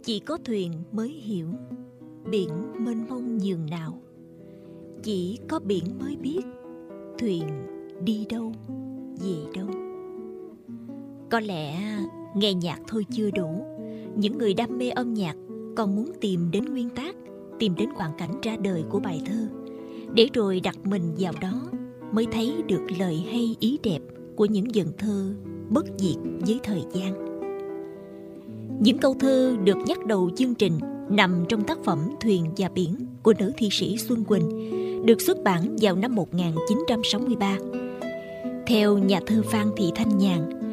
Chỉ có thuyền mới hiểu biển mênh mông nhường nào. Chỉ có biển mới biết thuyền đi đâu, về đâu. Có lẽ nghe nhạc thôi chưa đủ. Những người đam mê âm nhạc còn muốn tìm đến nguyên tác, tìm đến hoàn cảnh ra đời của bài thơ, để rồi đặt mình vào đó mới thấy được lời hay ý đẹp của những dần thơ bất diệt với thời gian. Những câu thơ được nhắc đầu chương trình nằm trong tác phẩm Thuyền và Biển của nữ thi sĩ Xuân Quỳnh, được xuất bản vào năm 1963. Theo nhà thơ Phan Thị Thanh Nhàn,